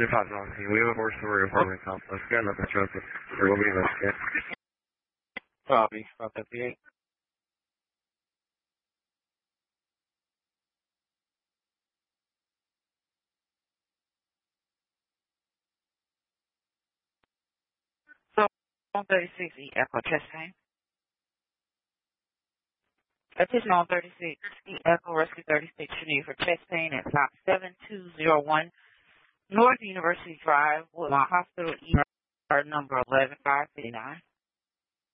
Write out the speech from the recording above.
5 we have a four-story apartment complex. Got nothing trusted. There will be an escape. Copy. 558. So, 136 E Echo Chastain. Attention on 36 E Echo Rescue 36 you need for Chastain at Lot 7201 North University Drive, Woodlawn Hospital, ER number 11559.